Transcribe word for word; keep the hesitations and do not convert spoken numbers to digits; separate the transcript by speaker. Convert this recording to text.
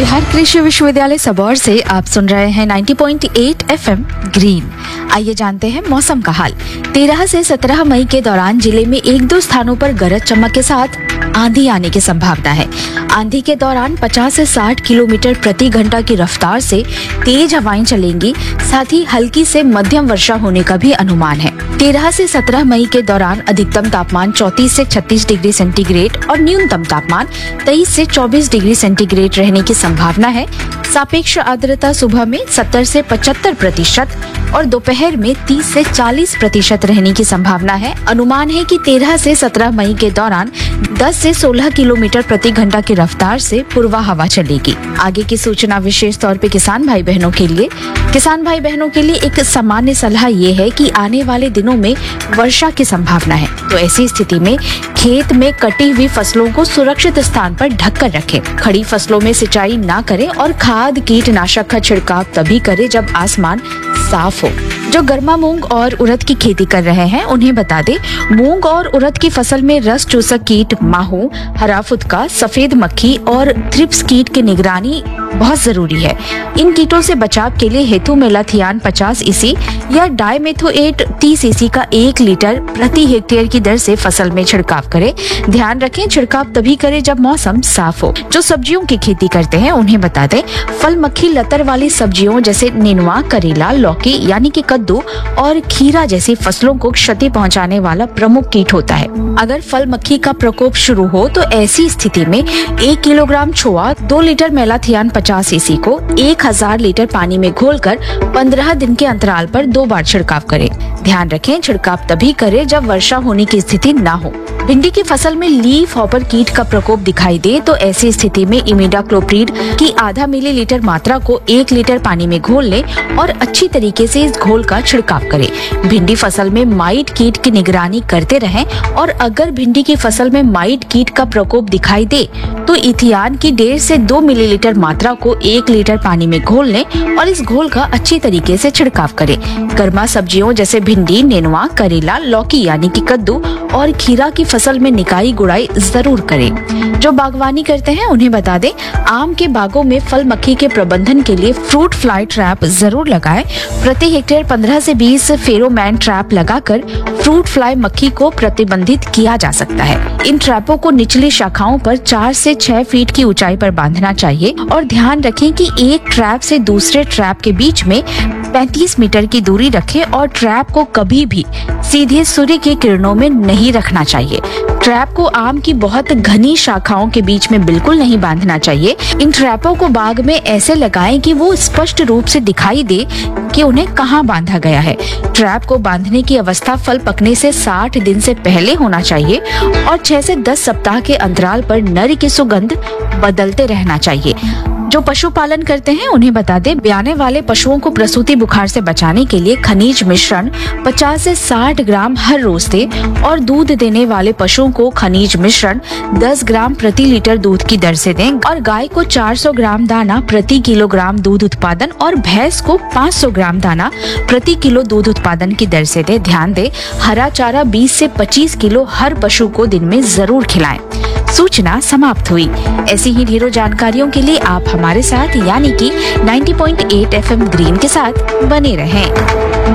Speaker 1: बिहार कृषि विश्वविद्यालय सबौर से आप सुन रहे हैं नब्बे पॉइंट आठ एफएम ग्रीन। आइए जानते हैं मौसम का हाल। तेरह से सत्रह मई के दौरान जिले में एक दो स्थानों पर गरज चमक के साथ आंधी आने की संभावना है। आंधी के दौरान पचास से साठ किलोमीटर प्रति घंटा की रफ्तार से तेज हवाएं चलेंगी। साथ ही हल्की से मध्यम वर्षा होने का भी अनुमान है। तेरह से सत्रह मई के दौरान अधिकतम तापमान चौंतीस से छत्तीस डिग्री सेंटीग्रेड और न्यूनतम तापमान तेईस से चौबीस डिग्री सेंटीग्रेड रहने की संभावना है। सापेक्ष आर्द्रता सुबह में सत्तर से पचहत्तर प्रतिशत और दोपहर में तीस से चालीस प्रतिशत रहने की संभावना है। अनुमान है कि तेरह से सत्रह मई के दौरान दस से सोलह किलोमीटर प्रति घंटा की रफ्तार से पूर्वा हवा चलेगी। आगे की सूचना विशेष तौर पे किसान भाई बहनों के लिए किसान भाई बहनों के लिए एक सामान्य सलाह ये है कि आने वाले दिनों में वर्षा की संभावना है, तो ऐसी स्थिति में खेत में कटी हुई फसलों को सुरक्षित स्थान पर ढक कर रखें। खड़ी फसलों में सिंचाई ना करें और खाद कीटनाशक का छिड़काव तभी करें जब आसमान साफ हो। जो गर्मा मूंग और उड़द की खेती कर रहे हैं उन्हें बता दें, मूंग और उड़द की फसल में रस चूसक कीट माहू, हरा फुदका, सफेद मक्खी और थ्रिप्स कीट की निगरानी बहुत जरूरी है। इन कीटों से बचाव के लिए हेतु मेलाथियान पचास ईसी या डाइमेथोएट तीस ईसी का एक लीटर प्रति हेक्टेयर की दर से फसल में छिड़काव करें। ध्यान रखें, छिड़काव तभी करें जब मौसम साफ हो। जो सब्जियों की खेती करते हैं उन्हें बता दें, फल मक्खी लतर वाली सब्जियों जैसे नेनुआ, करेला, लौकी यानी कि कद्दू और खीरा जैसी फसलों को क्षति पहुंचाने वाला प्रमुख कीट होता है। अगर फल मक्खी का प्रकोप शुरू हो तो ऐसी स्थिति में एक किलोग्राम छोआ दो लीटर मेलाथियान पचास ईसी को एक हजार लीटर पानी में घोलकर पंद्रह दिन के अंतराल पर दो बार छिड़काव करें। ध्यान रखें, छिड़काव तभी करें जब वर्षा होने की स्थिति ना हो। भिंडी की फसल में लीफ हॉपर कीट का प्रकोप दिखाई दे तो ऐसी स्थिति में इमिडाक्लोप्रिड की आधा मिलीलीटर मात्रा को एक लीटर पानी में घोल लें और अच्छी तरीके से इस घोल का छिड़काव करें। भिंडी फसल में माइट कीट की निगरानी करते रहें और अगर भिंडी की फसल में माइट कीट का प्रकोप दिखाई दे तो इथियान की डेढ़ से दो मिलीलीटर मात्रा को एक लीटर पानी में घोल लें और इस घोल का अच्छी तरीके से छिड़काव करें। गर्मा सब्जियों जैसे भिंडी, नेनुआ, करेला, लौकी यानी कि कद्दू और खीरा की फसल में निकाई गुड़ाई जरूर करें। जो बागवानी करते हैं उन्हें बता दें, आम के बागों में फल मक्खी के प्रबंधन के लिए फ्रूट फ्लाई ट्रैप जरूर लगाएं। प्रति हेक्टेयर पंद्रह से बीस फेरोमोन ट्रैप लगाकर फ्रूट फ्लाई मक्खी को प्रतिबंधित किया जा सकता है। इन ट्रैपों को निचली शाखाओं पर चार से छह फीट की ऊंचाई पर बांधना चाहिए और ध्यान रखें कि एक ट्रैप से दूसरे ट्रैप के बीच में पैंतीस मीटर की दूरी रखें और ट्रैप को कभी भी सीधे सूर्य की किरणों में नहीं रखना चाहिए। ट्रैप को आम की बहुत घनी शाखाओं के बीच में बिल्कुल नहीं बांधना चाहिए। इन ट्रैपों को बाग में ऐसे लगाएं कि वो स्पष्ट रूप से दिखाई दे कि उन्हें कहाँ बांधा गया है। ट्रैप को बांधने की अवस्था फल पकने से साठ दिन से पहले होना चाहिए और छह से दस सप्ताह के अंतराल पर नर की सुगंध बदलते रहना चाहिए। जो पशुपालन करते हैं उन्हें बता दें, ब्याने वाले पशुओं को प्रसूति बुखार से बचाने के लिए खनिज मिश्रण पचास से साठ ग्राम हर रोज दें और दूध देने वाले पशुओं को खनिज मिश्रण दस ग्राम प्रति लीटर दूध की दर से दें और गाय को चार सौ ग्राम दाना प्रति किलोग्राम दूध उत्पादन और भैंस को पाँच सौ ग्राम दाना प्रति किलो दूध उत्पादन की दर से दें। ध्यान दें, हरा चारा बीस से पच्चीस किलो हर पशु को दिन में जरूर खिलाएं। सूचना समाप्त हुई। ऐसी ही ढेरों जानकारियों के लिए आप हमारे साथ यानी कि नब्बे पॉइंट आठ एफएम ग्रीन के साथ बने रहें।